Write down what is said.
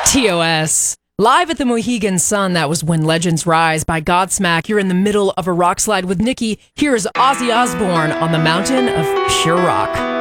TOS. Live at the Mohegan Sun, that was When Legends Rise by Godsmack. You're in the middle of a rock slide with Nikki. Here is Ozzy Osbourne on the mountain of pure rock.